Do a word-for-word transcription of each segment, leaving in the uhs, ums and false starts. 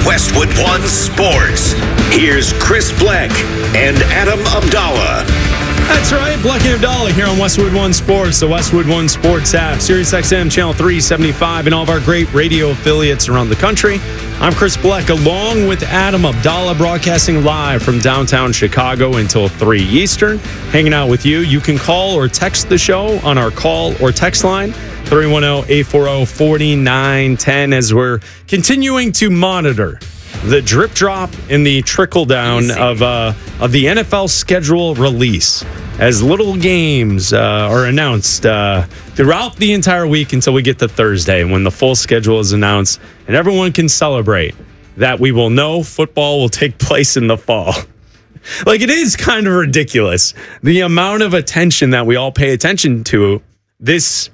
Westwood One Sports. Here's Chris Bleck and Adam Abdallah. That's right, Bleck and Abdallah here on Westwood One Sports, the Westwood One Sports app, Sirius X M Channel three seventy-five, and all of our great radio affiliates around the country. I'm Chris Bleck, along with Adam Abdallah, broadcasting live from downtown Chicago until three Eastern, hanging out with you. You can call or text the show on our call or text line, three one zero, eight four zero, four nine one zero, as we're continuing to monitor the drip drop and the trickle down of uh, of the N F L schedule release as little games uh, are announced uh, throughout the entire week until we get to Thursday when the full schedule is announced and everyone can celebrate that we will know football will take place in the fall. Like, it is kind of ridiculous, the amount of attention that we all pay attention to this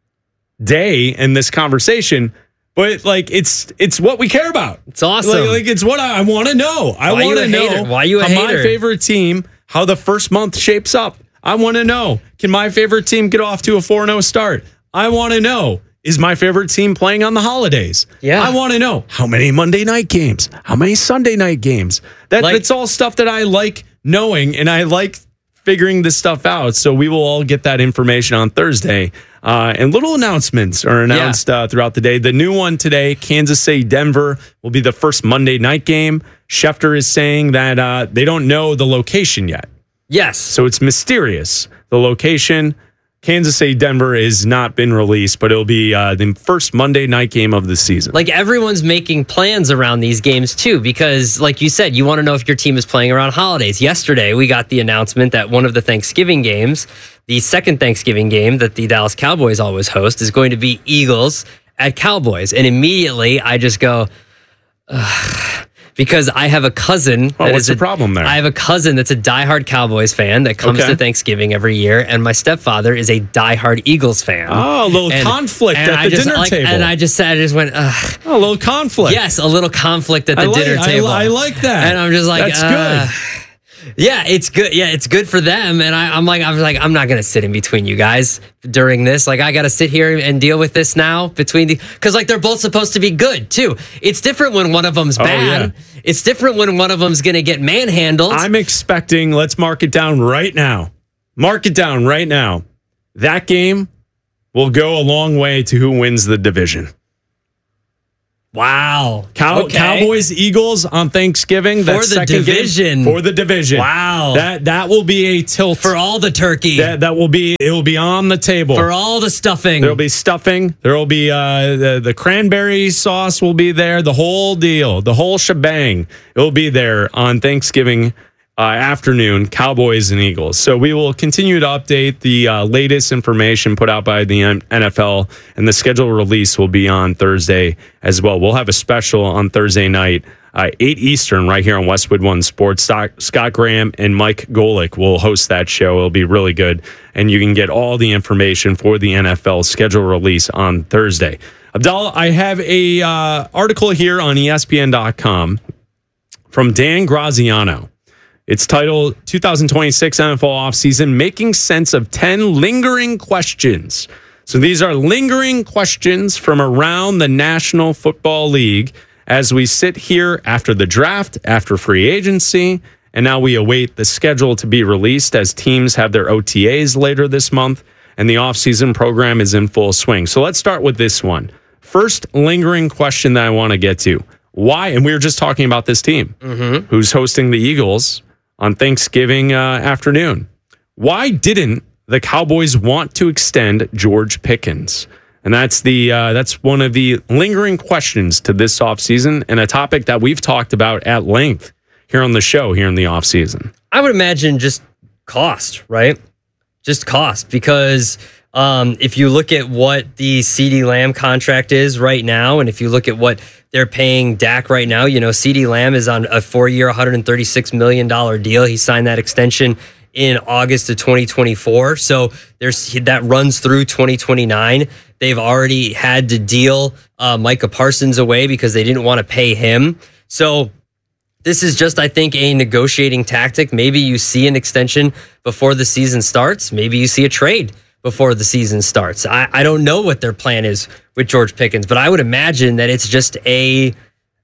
day and this conversation. But, like, it's it's what we care about. It's awesome. Like, like it's what I, I want to know. I want to know hater? Why you a how hater? my favorite team, how the first month shapes up. I want to know, can my favorite team get off to a four and oh start? I want to know, is my favorite team playing on the holidays? Yeah. I want to know, how many Monday night games? How many Sunday night games? That, Like- that's all stuff that I like knowing, and I like figuring this stuff out. So we will all get that information on Thursday. Uh, and little announcements are announced yeah. uh, throughout the day. The new one today, Kansas City, Denver, will be the first Monday night game. Schefter is saying that uh, they don't know the location yet. Yes. So it's mysterious. The location, Kansas City, Denver, has not been released, but it'll be uh, the first Monday night game of the season. Like, everyone's making plans around these games, too, because, like you said, you want to know if your team is playing around holidays. Yesterday, we got the announcement that one of the Thanksgiving games, the second Thanksgiving game that the Dallas Cowboys always host, is going to be Eagles at Cowboys. And immediately, I just go, ugh. Because I have a cousin. Oh, that what's is the a, problem there? I have a cousin that's a diehard Cowboys fan that comes Okay. to Thanksgiving every year, and my stepfather is a diehard Eagles fan. Oh, a little And- conflict and at I the just, dinner like, table. And I just said, I just went, ugh. Oh, a little conflict. Yes, a little conflict at the I like, dinner I, table. I like that. And I'm just like, that's uh, good. Yeah, it's good. Yeah, it's good for them. And I, I'm like, I was like, I'm not gonna sit in between you guys during this. Like, I got to sit here and deal with this now between the because like they're both supposed to be good too. It's different when one of them's Oh, bad. yeah. It's different when one of them's gonna get manhandled. I'm expecting, let's mark it down right now. Mark it down right now. That game will go a long way to who wins the division. Wow. Cow- Okay. Cowboys, Eagles on Thanksgiving. For that the second game, division. for the division. Wow. That that will be a tilt. For all the turkey. that that will be it will be on the table. For all the stuffing. There'll be stuffing. There will be uh, the the cranberry sauce will be there. The whole deal, the whole shebang. It will be there on Thanksgiving uh, afternoon. Cowboys and Eagles. So we will continue to update the uh, latest information put out by the N F L, and the schedule release will be on Thursday as well. We'll have a special on Thursday night. Uh, eight Eastern, right here on Westwood One Sports. Scott Graham and Mike Golick will host that show. It'll be really good. And you can get all the information for the N F L schedule release on Thursday. Abdallah, I have a uh, article here on E S P N dot com from Dan Graziano. It's titled two thousand twenty-six N F L Offseason, Making Sense of ten Lingering Questions. So these are lingering questions from around the National Football League as we sit here after the draft, after free agency, and now we await the schedule to be released as teams have their O T As later this month, and the offseason program is in full swing. So let's start with this one. First lingering question that I want to get to. Why, and we were just talking about this team, mm-hmm. who's hosting the Eagles on Thanksgiving uh, afternoon. Why didn't the Cowboys want to extend George Pickens? And that's the uh, that's one of the lingering questions to this offseason, and a topic that we've talked about at length here on the show here in the offseason. I would imagine just cost, right? Just cost, because um, if you look at what the CeeDee Lamb contract is right now, and if you look at what they're paying Dak right now, you know, CeeDee Lamb is on a four-year, one hundred thirty-six million dollars deal. He signed that extension in August of twenty twenty-four. So there's that runs through twenty twenty-nine. They've already had to deal uh, Micah Parsons away because they didn't want to pay him. So this is just, I think, a negotiating tactic. Maybe you see an extension before the season starts. Maybe you see a trade before the season starts. I, I don't know what their plan is with George Pickens, but I would imagine that it's just a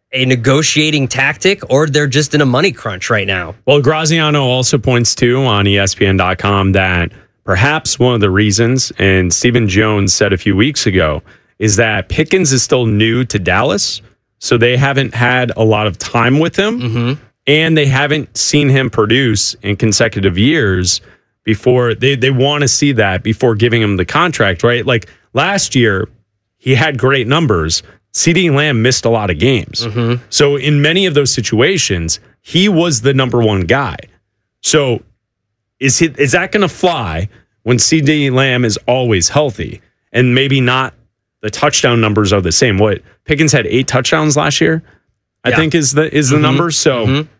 a negotiating tactic or they're just in a money crunch right now. Well, Graziano also points to on E S P N dot com that perhaps one of the reasons, and Stephen Jones said a few weeks ago, is that Pickens is still new to Dallas, so they haven't had a lot of time with him, mm-hmm. and they haven't seen him produce in consecutive years before. They, they want to see that before giving him the contract, right? Like last year, he had great numbers. CeeDee Lamb missed a lot of games. Mm-hmm. So in many of those situations, he was the number one guy. So is he, is that going to fly when CeeDee Lamb is always healthy and maybe not the touchdown numbers are the same? What Pickens had eight touchdowns last year, I yeah. think is the is the mm-hmm. number. So mm-hmm.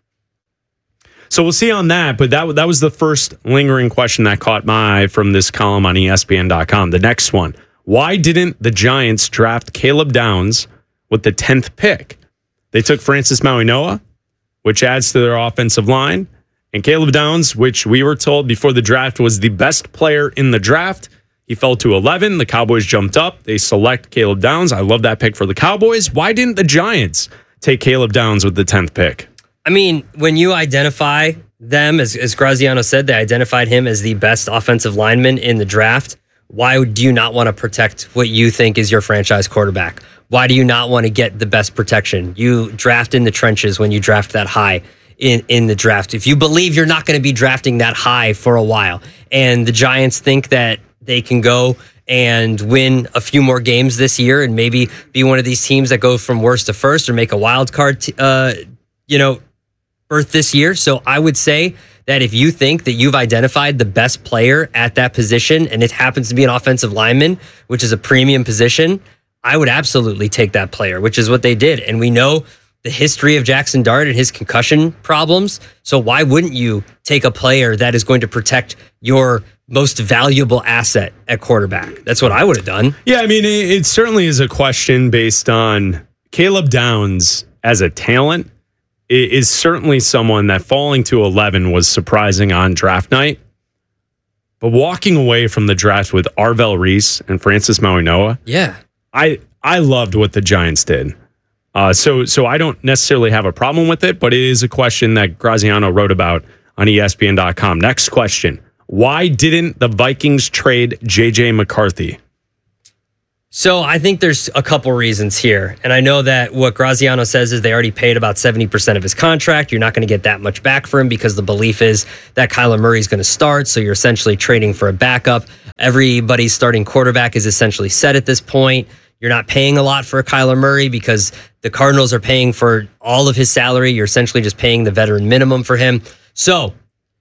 so we'll see on that. But that that was the first lingering question that caught my eye from this column on E S P N dot com. The next one. Why didn't the Giants draft Caleb Downs with the tenth pick? They took Francis Mauigoa, which adds to their offensive line, and Caleb Downs, which we were told before the draft was the best player in the draft. He fell to eleven. The Cowboys jumped up. They select Caleb Downs. I love that pick for the Cowboys. Why didn't the Giants take Caleb Downs with the tenth pick? I mean, when you identify them, as, as Graziano said, they identified him as the best offensive lineman in the draft. Why do you not want to protect what you think is your franchise quarterback? Why do you not want to get the best protection? You draft in the trenches when you draft that high in, in the draft. If you believe you're not going to be drafting that high for a while, and the Giants think that they can go and win a few more games this year and maybe be one of these teams that go from worst to first or make a wild card, t- uh, you know, berth this year. So I would say that if you think that you've identified the best player at that position and it happens to be an offensive lineman, which is a premium position, I would absolutely take that player, which is what they did. And we know the history of Jackson Dart and his concussion problems. So why wouldn't you take a player that is going to protect your most valuable asset at quarterback? That's what I would have done. Yeah, I mean, it, it certainly is a question based on Caleb Downs as a talent is certainly someone that falling to eleven was surprising on draft night. But walking away from the draft with Arvell Reese and Francis Mauigoa, yeah, I I loved what the Giants did. Uh, so so I don't necessarily have a problem with it, but it is a question that Graziano wrote about on E S P N dot com. Next question. Why didn't the Vikings trade J J McCarthy? So I think there's a couple reasons here. And I know that what Graziano says is they already paid about seventy percent of his contract. You're not going to get that much back for him because the belief is that Kyler Murray is going to start. So you're essentially trading for a backup. Everybody's starting quarterback is essentially set at this point. You're not paying a lot for Kyler Murray because the Cardinals are paying for all of his salary. You're essentially just paying the veteran minimum for him. So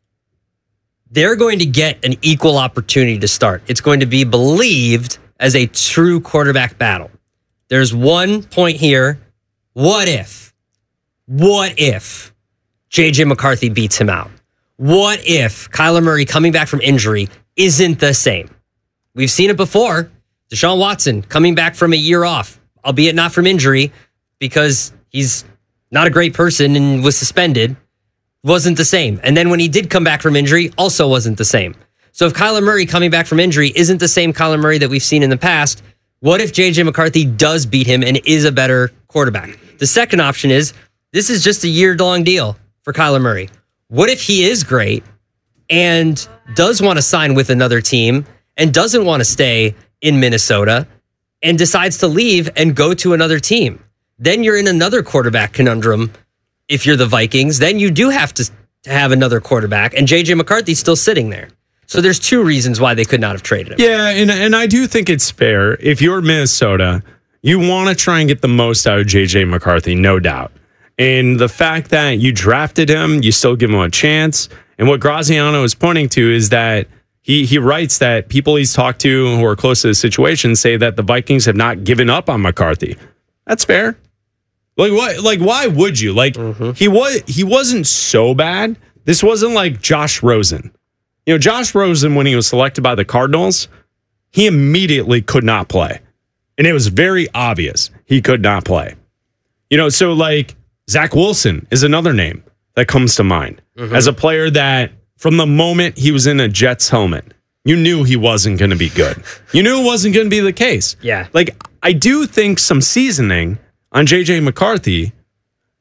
they're going to get an equal opportunity to start. It's going to be believed as a true quarterback battle. There's one point here. What if? What if J J McCarthy beats him out? What if Kyler Murray coming back from injury isn't the same? We've seen it before. Deshaun Watson coming back from a year off, albeit not from injury, because he's not a great person and was suspended, wasn't the same. And then when he did come back from injury, also wasn't the same. So if Kyler Murray coming back from injury isn't the same Kyler Murray that we've seen in the past, what if J J McCarthy does beat him and is a better quarterback? The second option is this is just a year-long deal for Kyler Murray. What if he is great and does want to sign with another team and doesn't want to stay in Minnesota and decides to leave and go to another team? Then you're in another quarterback conundrum. If you're the Vikings, then you do have to, to have another quarterback, and J J McCarthy's still sitting there. So there's two reasons why they could not have traded him. Yeah, and, and I do think it's fair. If you're Minnesota, you want to try and get the most out of J J McCarthy, no doubt. And the fact that you drafted him, you still give him a chance. And what Graziano is pointing to is that he he writes that people he's talked to who are close to the situation say that the Vikings have not given up on McCarthy. That's fair. Like what? Like why would you? Like mm-hmm. he was he wasn't so bad. This wasn't like Josh Rosen. You know, Josh Rosen, when he was selected by the Cardinals, he immediately could not play. And it was very obvious he could not play. You know, so like Zach Wilson is another name that comes to mind mm-hmm. as a player that from the moment he was in a Jets helmet, you knew he wasn't going to be good. You knew it wasn't going to be the case. Yeah. Like, I do think some seasoning on J J McCarthy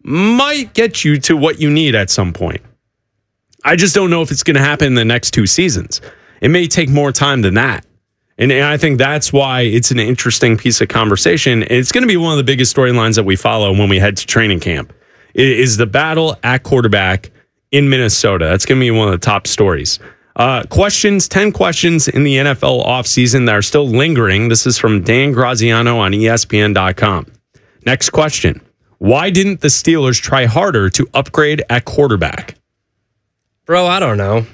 might get you to what you need at some point. I just don't know if it's going to happen in the next two seasons. It may take more time than that. And, and I think that's why it's an interesting piece of conversation. And it's going to be one of the biggest storylines that we follow when we head to training camp is the battle at quarterback in Minnesota. That's going to be one of the top stories. Uh, questions, ten questions in the N F L offseason that are still lingering. This is from Dan Graziano on E S P N dot com. Next question. Why didn't the Steelers try harder to upgrade at quarterback? Bro, I don't know.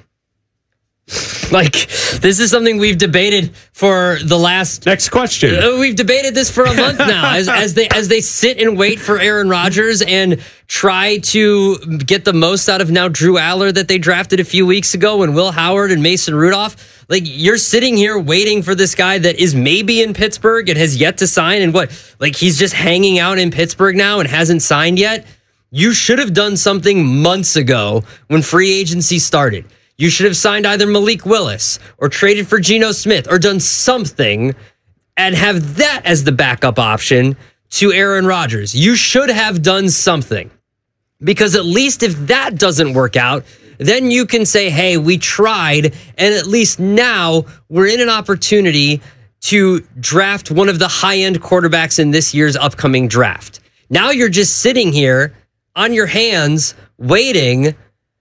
Like, this is something we've debated for the last... Next question. Uh, we've debated this for a month now as, as they as they sit and wait for Aaron Rodgers and try to get the most out of now Drew Aller that they drafted a few weeks ago and Will Howard and Mason Rudolph. Like, you're sitting here waiting for this guy that is maybe in Pittsburgh and has yet to sign. And what? Like, he's just hanging out in Pittsburgh now and hasn't signed yet? You should have done something months ago when free agency started. You should have signed either Malik Willis or traded for Geno Smith or done something and have that as the backup option to Aaron Rodgers. You should have done something, because at least if that doesn't work out, then you can say, hey, we tried, and at least now we're in an opportunity to draft one of the high-end quarterbacks in this year's upcoming draft. Now you're just sitting here on your hands waiting,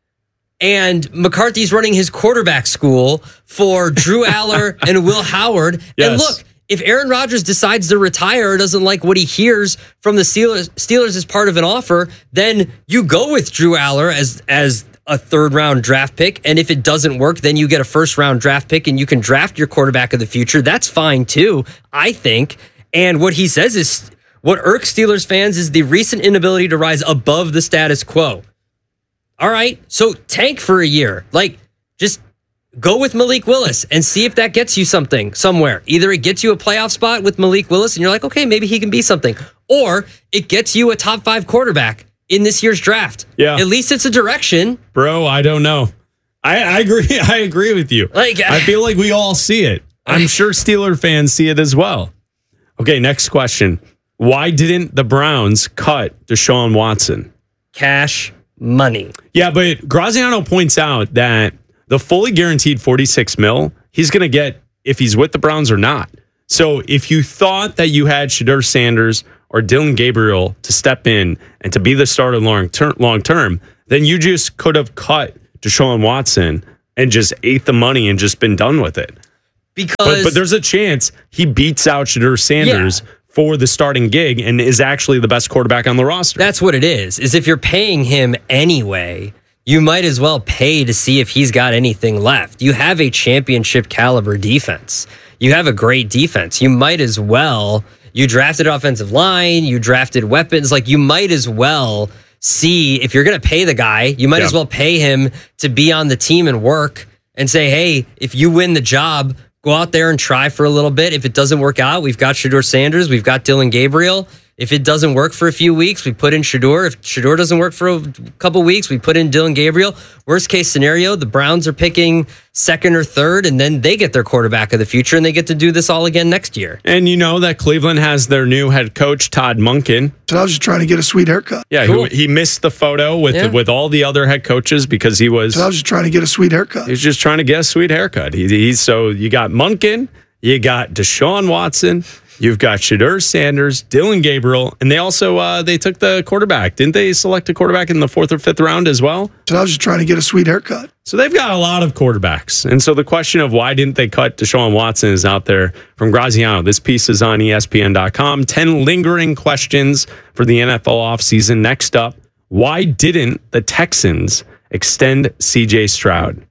and McCarthy's running his quarterback school for Drew Aller and Will Howard. Yes. And look, if Aaron Rodgers decides to retire or doesn't like what he hears from the Steelers, Steelers as part of an offer, then you go with Drew Aller as as a third round draft pick. And if it doesn't work, then you get a first round draft pick and you can draft your quarterback of the future. That's fine too, I think. And what he says is, what irks Steelers fans is the recent inability to rise above the status quo. All right, so tank for a year. Like, just go with Malik Willis and see if that gets you something somewhere. Either it gets you a playoff spot with Malik Willis and you're like, okay, maybe he can be something. Or it gets you a top five quarterback in this year's draft. Yeah. At least it's a direction. Bro, I don't know. I, I agree. I agree with you. Like, I feel like we all see it. I'm sure Steeler fans see it as well. Okay, next question. Why didn't the Browns cut Deshaun Watson? Cash money. Yeah, but Graziano points out that the fully guaranteed forty-six mil, he's going to get if he's with the Browns or not. So if you thought that you had Shedeur Sanders or Dylan Gabriel to step in and to be the starter long term, long term, then you just could have cut Deshaun Watson and just ate the money and just been done with it. Because, but, but there's a chance he beats out Shedeur Sanders. Yeah. For the starting gig and is actually the best quarterback on the roster. That's what it is, is if you're paying him anyway, you might as well pay to see if he's got anything left. You have a championship caliber defense. You have a great defense. You might as well, you drafted offensive line, you drafted weapons, like you might as well see if you're going to pay the guy, you might yeah. as well pay him to be on the team and work and say, hey, if you win the job, go out there and try for a little bit. If it doesn't work out, we've got Shedeur Sanders. We've got Dylan Gabriel. If it doesn't work for a few weeks, we put in Shedeur. If Shedeur doesn't work for a couple weeks, we put in Dylan Gabriel. Worst case scenario, the Browns are picking second or third, and then they get their quarterback of the future, and they get to do this all again next year. And you know that Cleveland has their new head coach, Todd Monken. So I was just trying to get a sweet haircut. Yeah, cool. he, he missed the photo with yeah. with all the other head coaches because he was... So I was just trying to get a sweet haircut. He was just trying to get a sweet haircut. He, he's So you got Monken, you got Deshaun Watson, you've got Shedeur Sanders, Dylan Gabriel, and they also uh, they took the quarterback. Didn't they select a quarterback in the fourth or fifth round as well? So I was just trying to get a sweet haircut. So they've got a lot of quarterbacks. And so the question of why didn't they cut Deshaun Watson is out there from Graziano. This piece is on E S P N dot com. ten lingering questions for the N F L offseason. Next up, why didn't the Texans extend C J Stroud?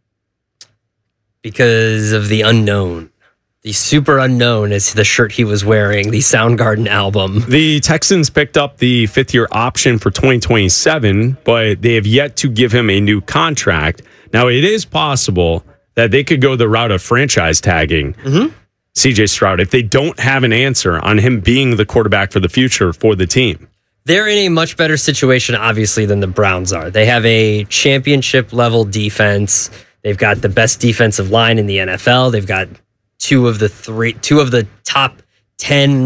Because of the unknown. The super unknown is the shirt he was wearing, the Soundgarden album. The Texans picked up the fifth-year option for twenty twenty-seven, but they have yet to give him a new contract. Now, it is possible that they could go the route of franchise tagging mm-hmm. C J Stroud if they don't have an answer on him being the quarterback for the future for the team. They're in a much better situation, obviously, than the Browns are. They have a championship-level defense. They've got the best defensive line in the N F L. They've got two of the three, two of the top ten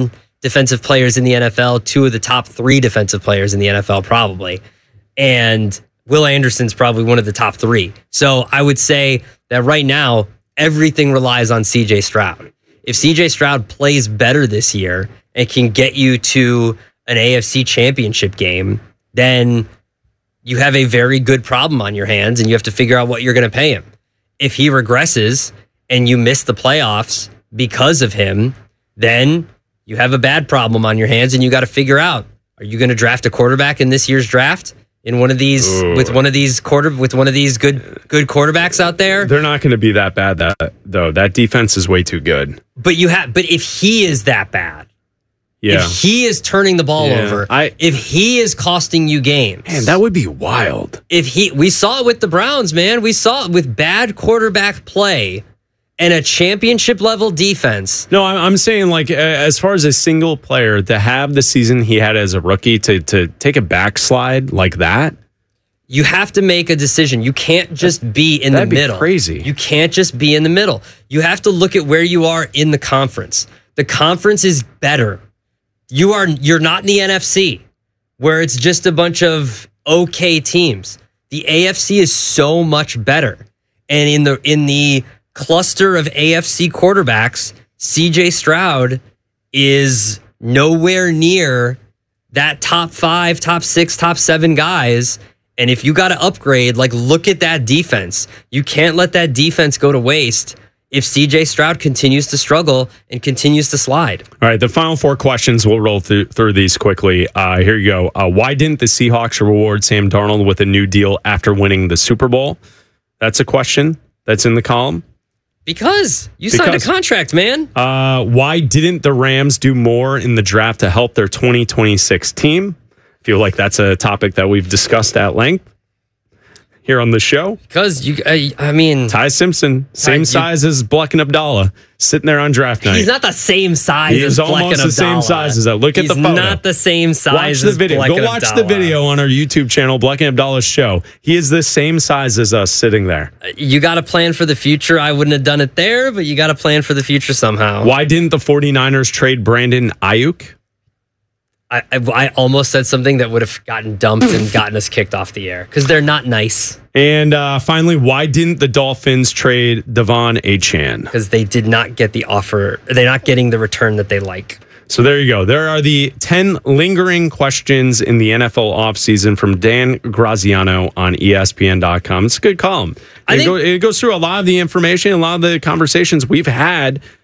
defensive players in the N F L, two of the top three defensive players in the N F L, probably. And Will Anderson's probably one of the top three. So I would say that right now, everything relies on C J Stroud. If C J Stroud plays better this year and can get you to an A F C championship game, then you have a very good problem on your hands and you have to figure out what you're going to pay him. If he regresses and you miss the playoffs because of him, then you have a bad problem on your hands and you got to figure out, are you going to draft a quarterback in this year's draft? In one of these, Ooh. with one of these quarter, with one of these good, good quarterbacks out there, they're not going to be that bad. That though, that defense is way too good. But you have, but if he is that bad, yeah, if he is turning the ball yeah. over, I, if he is costing you games, man, that would be wild. If he, we saw it with the Browns, man, we saw it with bad quarterback play and a championship level defense. No, I'm saying like as far as a single player to have the season he had as a rookie to to take a backslide like that, you have to make a decision. You can't just be in the be middle. Crazy. You can't just be in the middle. You have to look at where you are in the conference. The conference is better. You are you're not in the N F C where it's just a bunch of okay teams. The A F C is so much better, and in the in the cluster of A F C quarterbacks, C J Stroud is nowhere near that top five, top six, top seven guys. And if you got to upgrade, like look at that defense. You can't let that defense go to waste if C J Stroud continues to struggle and continues to slide. All right, the final four questions, we'll roll through, through these quickly. Uh, here you go. Uh, why didn't the Seahawks reward Sam Darnold with a new deal after winning the Super Bowl? That's a question that's in the column. Because you because, signed a contract, man. Uh, why didn't the Rams do more in the draft to help their twenty twenty-six team? I feel like that's a topic that we've discussed at length here on the show. Because, you, uh, I mean... Ty Simpson, same Ty, size you, as Bleck and Abdallah, sitting there on draft night. He's not the same size he as Bleck and Abdallah. He's almost the same size as that. Look he's at the photo. He's not the same size watch the as video. Bleck Go and watch Abdallah. the video on our YouTube channel, Bleck and Abdallah's show. He is the same size as us sitting there. You got to plan for the future. I wouldn't have done it there, but you got to plan for the future somehow. Why didn't the 49ers trade Brandon Ayuk? I, I, I almost said something that would have gotten dumped and gotten us kicked off the air because they're not nice. And uh, finally, why didn't the Dolphins trade Devon Achane? Because they did not get the offer. They're not getting the return that they like. So there you go. There are the ten lingering questions in the N F L offseason from Dan Graziano on E S P N dot com. It's a good column. I It, think, go, it goes through a lot of the information, a lot of the conversations we've had